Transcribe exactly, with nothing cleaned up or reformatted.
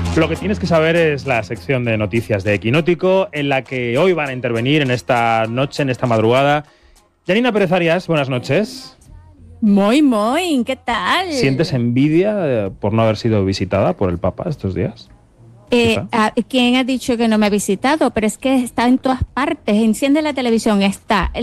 Lo que tienes que saber es la sección de noticias de Equinótico, en la que hoy van a intervenir en esta noche, en esta madrugada. Yanina Pérez Arias, buenas noches. Muy, muy, ¿qué tal? ¿Sientes envidia por no haber sido visitada por el Papa estos días? Eh, a, ¿Quién ha dicho que no me ha visitado? Pero es que está en todas partes. Enciende la televisión, está